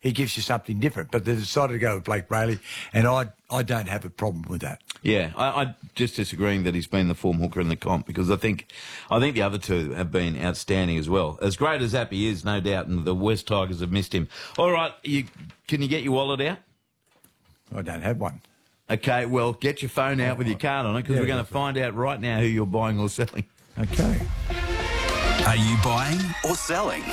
he gives you something different. But they decided to go with Blake Brayley, and I don't have a problem with that. Yeah, I just disagreeing that he's been the form hooker in the comp, because I think the other two have been outstanding as well. As great as Appy is, no doubt, and the West Tigers have missed him. All right, can you get your wallet out? I don't have one. Okay, well, get your phone out with your card on it, because we're going to find out right now who you're buying or selling. Okay. Are you buying or selling?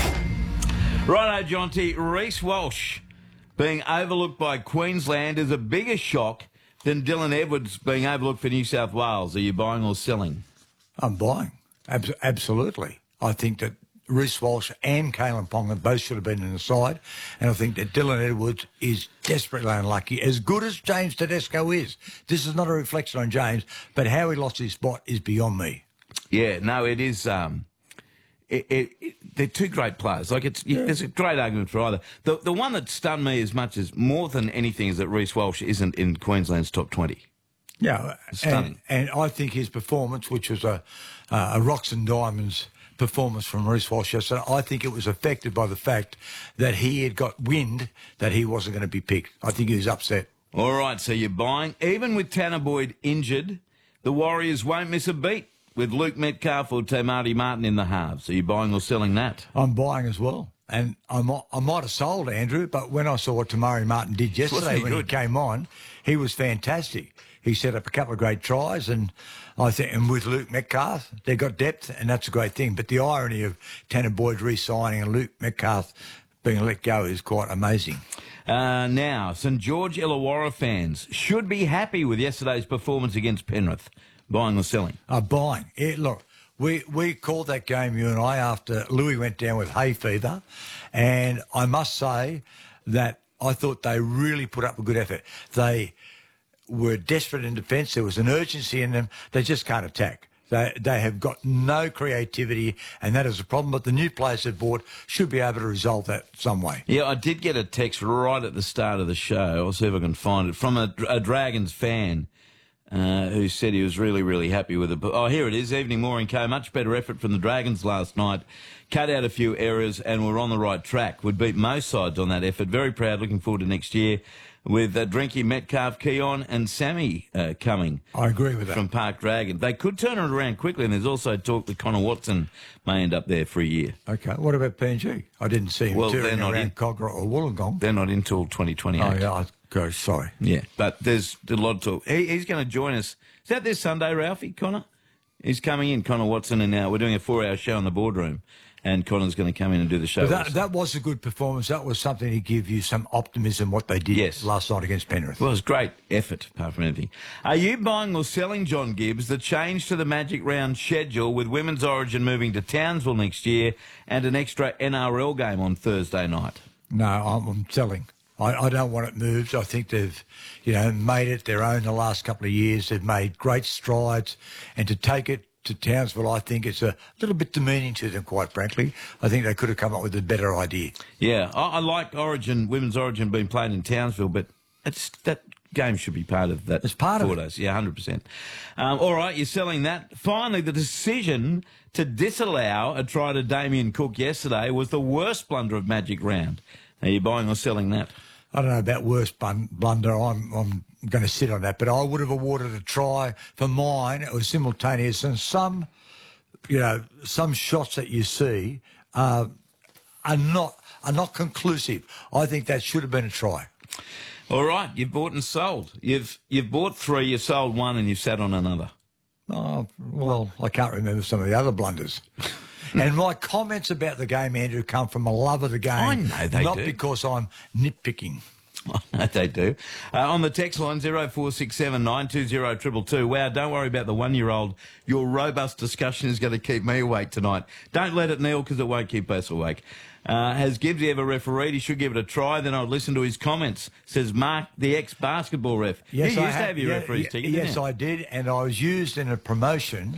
Righto, Jonty. Reece Walsh being overlooked by Queensland is a bigger shock than Dylan Edwards being overlooked for New South Wales. Are you buying or selling? I'm buying. Absolutely. I think that Reece Walsh and Kalen Ponga both should have been in the side, and I think that Dylan Edwards is desperately unlucky. As good as James Tedesco is, this is not a reflection on James, but how he lost his spot is beyond me. Yeah, no, it is. They're two great players. There's a great argument for either. The one that stunned me as much as more than anything is that Reece Walsh isn't in Queensland's top 20. Yeah, stunning. And I think his performance, which was a Rocks and Diamonds performance from Reece Walsh yesterday, I think it was affected by the fact that he had got wind that he wasn't going to be picked. I think he was upset. All right, so you're buying. Even with Tanner Boyd injured, the Warriors won't miss a beat with Luke Metcalf or Tamati Martin in the halves. Are you buying or selling that? I'm buying as well. And I might have sold Andrew, but when I saw what Tamari Martin did yesterday when he came on, he was fantastic. He set up a couple of great tries, and I think, and with Luke Metcalf, they got depth, and that's a great thing. But the irony of Tanner Boyd re-signing and Luke Metcalf being let go is quite amazing. Now, St George Illawarra fans should be happy with yesterday's performance against Penrith. Buying or selling? Buying. Yeah, look, we called that game, you and I, after Louis went down with hay fever, and I must say that I thought they really put up a good effort. They were desperate in defence. There was an urgency in them. They just can't attack. They have got no creativity, and that is a problem. But the new players they've bought should be able to resolve that some way. Yeah, I did get a text right at the start of the show. I'll see if I can find it, from a Dragons fan who said he was really, really happy with it. Oh, here it is. Evening Mooring much better effort from the Dragons last night. Cut out a few errors and were on the right track. Would beat most sides on that effort. Very proud. Looking forward to next year with Drinky, Metcalf, Keon and Sammy coming. I agree with that. From Park Dragon. They could turn it around quickly, and there's also talk that Connor Watson may end up there for a year. Okay. What about PNG? I didn't see him touring around Cogra or Wollongong. They're not in till 2028. Oh, yeah. Sorry. Yeah, but there's a lot of talk. He's going to join us. Is that this Sunday, Ralphie, Connor? He's coming in, Connor Watson, and now we're doing a 4-hour show in the boardroom, and Connor's going to come in and do the show. That was a good performance. That was something to give you some optimism, what they did last night against Penrith. Well, it was great effort, apart from anything. Are you buying or selling, John Gibbs, the change to the Magic Round schedule with Women's Origin moving to Townsville next year and an extra NRL game on Thursday night? No, I'm selling. I don't want it moved. I think they've, made it their own the last couple of years. They've made great strides, and to take it to Townsville, I think it's a little bit demeaning to them, quite frankly. I think they could have come up with a better idea. Yeah, I like Women's Origin being played in Townsville, but that game should be part of that. It's part of it. 4 days. Yeah, 100%. All right, you're selling that. Finally, the decision to disallow a try to Damien Cook yesterday was the worst blunder of Magic Round. Are you buying or selling that? I don't know about worst blunder. I'm going to sit on that, but I would have awarded a try for mine. It was simultaneous, and some shots that you see are not conclusive. I think that should have been a try. All right, you've bought and sold. You've bought 3, you've sold 1, and you've sat on another. Oh, well, I can't remember some of the other blunders. And my comments about the game, Andrew, come from a love of the game. I know they not do. Because I'm nitpicking. I know they do. On the text line, 0467 920 222. Wow, don't worry about the 1-year-old. Your robust discussion is going to keep me awake tonight. Don't let it kneel, because it won't keep us awake. Has Gibbsy ever refereed? He should give it a try. Then I'd listen to his comments. Says Mark, the ex-basketball ref. Yes, you used to have your referee's ticket, Yes, didn't you? I did, and I was used in a promotion